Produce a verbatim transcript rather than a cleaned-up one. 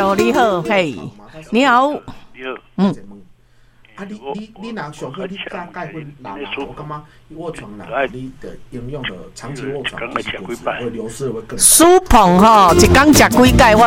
Hello， 你好，嘿，你好， 你好， 嗯。 啊，你你你若上好，你加钙粉拿拿，我感觉卧床啦，你的营养的长期卧床就是会流失会更少。 舒鹏吼，一工食几盖，我